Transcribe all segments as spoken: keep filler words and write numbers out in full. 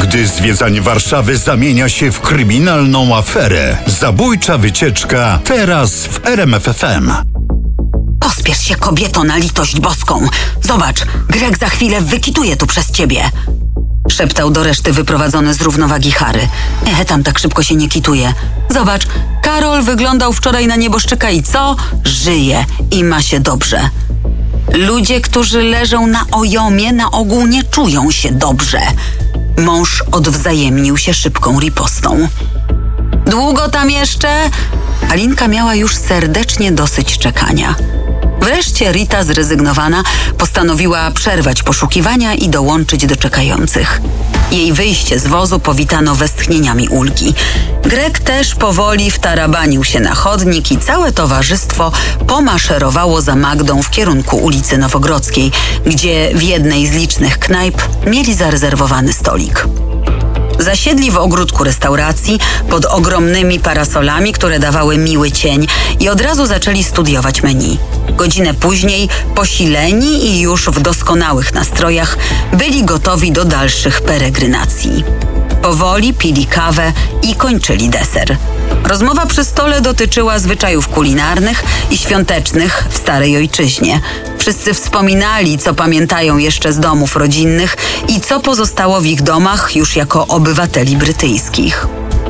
gdy zwiedzanie Warszawy zamienia się w kryminalną aferę. Zabójcza wycieczka teraz w R M F F M. Pospiesz się, kobieto, na litość boską. Zobacz, Greg za chwilę wykituje tu przez ciebie. Szeptał do reszty wyprowadzony z równowagi Harry. Nie, tam tak szybko się nie kituje. Zobacz, Karol wyglądał wczoraj na nieboszczyka i co? Żyje i ma się dobrze. Ludzie, którzy leżą na ojomie, na ogół nie czują się dobrze. Mąż odwzajemnił się szybką ripostą. Długo tam jeszcze? Alinka miała już serdecznie dosyć czekania. Wreszcie Rita, zrezygnowana, postanowiła przerwać poszukiwania i dołączyć do czekających. Jej wyjście z wozu powitano westchnieniami ulgi. Greg też powoli wtarabanił się na chodnik i całe towarzystwo pomaszerowało za Magdą w kierunku ulicy Nowogrodzkiej, gdzie w jednej z licznych knajp mieli zarezerwowany stolik. Zasiedli w ogródku restauracji pod ogromnymi parasolami, które dawały miły cień, i od razu zaczęli studiować menu. Godzinę później, posileni i już w doskonałych nastrojach, byli gotowi do dalszych peregrynacji. Powoli pili kawę i kończyli deser. Rozmowa przy stole dotyczyła zwyczajów kulinarnych i świątecznych w starej ojczyźnie. Wszyscy wspominali, co pamiętają jeszcze z domów rodzinnych i co pozostało w ich domach już jako obywateli brytyjskich.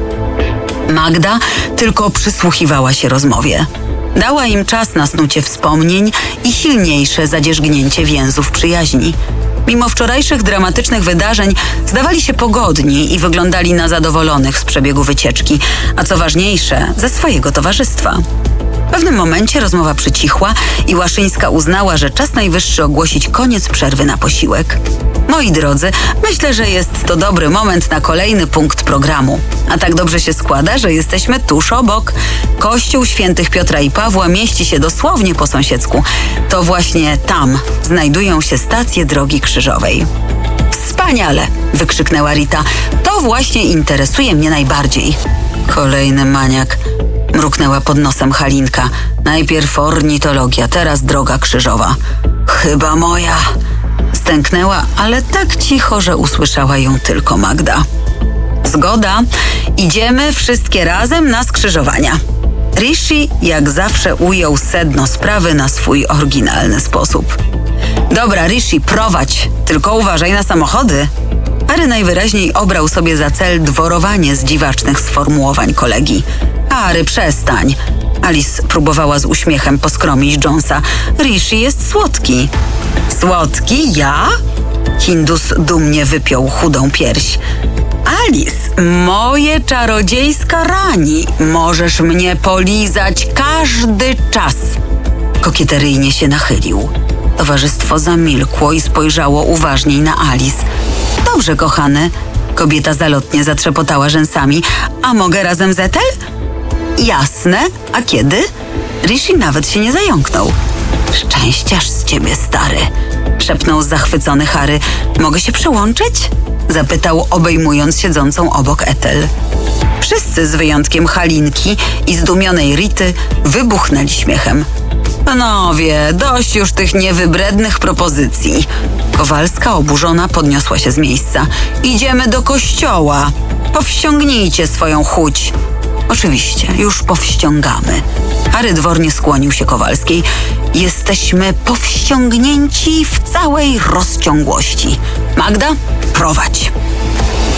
Magda tylko przysłuchiwała się rozmowie. Dała im czas na snucie wspomnień i silniejsze zadzierzgnięcie więzów przyjaźni. Mimo wczorajszych dramatycznych wydarzeń zdawali się pogodni i wyglądali na zadowolonych z przebiegu wycieczki, a co ważniejsze, ze swojego towarzystwa. W pewnym momencie rozmowa przycichła i Łaszyńska uznała, że czas najwyższy ogłosić koniec przerwy na posiłek. Moi drodzy, myślę, że jest to dobry moment na kolejny punkt programu. A tak dobrze się składa, że jesteśmy tuż obok. Kościół Świętych Piotra i Pawła mieści się dosłownie po sąsiedzku. To właśnie tam znajdują się stacje drogi krzyżowej. Wspaniale! Wykrzyknęła Rita. To właśnie interesuje mnie najbardziej. Kolejny maniak. Mruknęła pod nosem Halinka. Najpierw ornitologia, teraz droga krzyżowa. Chyba moja. Stęknęła, ale tak cicho, że usłyszała ją tylko Magda. Zgoda. Idziemy wszystkie razem na skrzyżowania. Rishi jak zawsze ujął sedno sprawy na swój oryginalny sposób. Dobra, Rishi, prowadź, tylko uważaj na samochody. Harry najwyraźniej obrał sobie za cel dworowanie z dziwacznych sformułowań kolegi. Harry, przestań. Alice próbowała z uśmiechem poskromić Jonesa. Rishi jest słodki. Słodki? Ja? Hindus dumnie wypiął chudą pierś. Alice, moje czarodziejska rani. Możesz mnie polizać każdy czas. Kokieteryjnie się nachylił. Towarzystwo zamilkło i spojrzało uważniej na Alice. Dobrze, kochany. Kobieta zalotnie zatrzepotała rzęsami. A mogę razem z Ethel? Jasne. A kiedy? Rishi nawet się nie zająknął. Szczęściarz z ciebie, stary. Szepnął zachwycony Harry. Mogę się przyłączyć? Zapytał, obejmując siedzącą obok Ethel. Wszyscy z wyjątkiem Halinki i zdumionej Rity wybuchnęli śmiechem. Panowie, dość już tych niewybrednych propozycji. Kowalska, oburzona, podniosła się z miejsca. Idziemy do kościoła. Powściągnijcie swoją chuć. Oczywiście, już powściągamy. Harry dwornie skłonił się Kowalskiej. Jesteśmy powściągnięci w całej rozciągłości. Magda, prowadź.